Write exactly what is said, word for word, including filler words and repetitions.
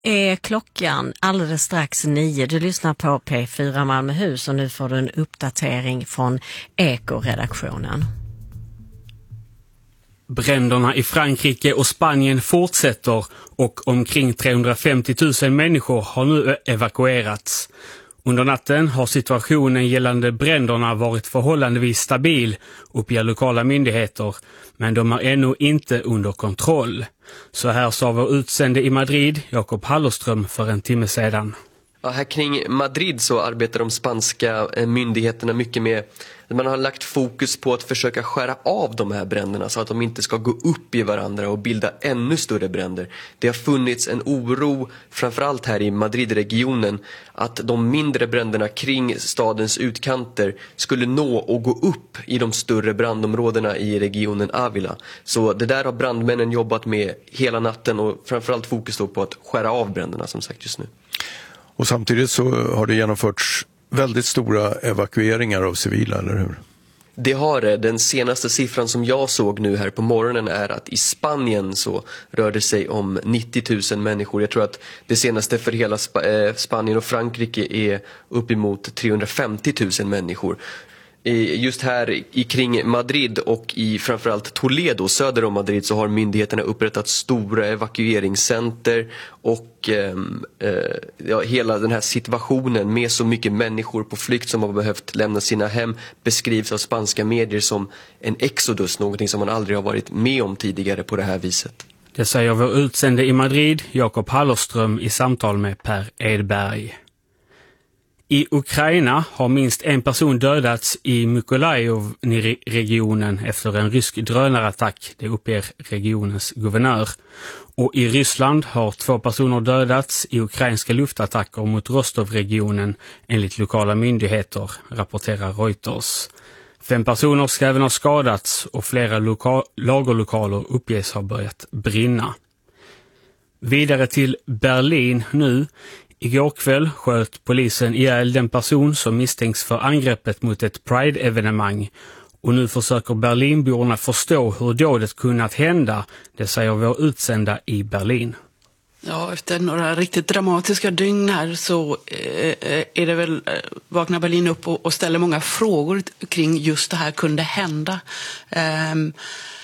Är klockan alldeles strax nio. Du lyssnar på P fyra Malmöhus och nu får du en uppdatering från Eko-redaktionen. Bränderna i Frankrike och Spanien fortsätter och omkring trehundrafemtio tusen människor har nu evakuerats. Under natten har situationen gällande bränderna varit förhållandevis stabil, uppger lokala myndigheter, men de är ännu inte under kontroll. Så här sa vår utsände i Madrid, Jakob Hallerström, för en timme sedan. Ja, här kring Madrid så arbetar de spanska myndigheterna mycket med, man har lagt fokus på att försöka skära av de här bränderna så att de inte ska gå upp i varandra och bilda ännu större bränder. Det har funnits en oro, framförallt här i Madridregionen, att de mindre bränderna kring stadens utkanter skulle nå och gå upp i de större brandområdena i regionen Ávila. Så det där har brandmännen jobbat med hela natten och framförallt fokus då på att skära av bränderna som sagt just nu. Och samtidigt så har det genomförts väldigt stora evakueringar av civila, eller hur? Det har det. Den senaste siffran som jag såg nu här på morgonen är att i Spanien så rör det sig om nittio tusen människor. Jag tror att det senaste för hela Sp- eh, Spanien och Frankrike är uppemot trehundrafemtio tusen människor. Just här i kring Madrid och i framförallt Toledo söder om Madrid så har myndigheterna upprättat stora evakueringscenter och eh, ja, hela den här situationen med så mycket människor på flykt som har behövt lämna sina hem beskrivs av spanska medier som en exodus, någonting som man aldrig har varit med om tidigare på det här viset. Det säger vår utsände i Madrid, Jakob Hallerström, i samtal med Per Edberg. I Ukraina har minst en person dödats i Mykolaiv-regionen efter en rysk drönarattack, det uppger regionens guvernör. Och i Ryssland har två personer dödats i ukrainska luftattacker mot Rostov-regionen enligt lokala myndigheter, rapporterar Reuters. Fem personer ska även ha skadats och flera loka- lagerlokaler uppges ha börjat brinna. Vidare till Berlin nu. Igår kväll sköt polisen ihjäl den person som misstänks för angreppet mot ett Pride-evenemang. Och nu försöker Berlinborna förstå hur dådet kunnat hända, det säger vår utsända i Berlin. Ja, efter några riktigt dramatiska dygn här så eh, är det väl, eh, vaknar Berlin upp och, och ställer många frågor kring just det här kunde hända. Eh,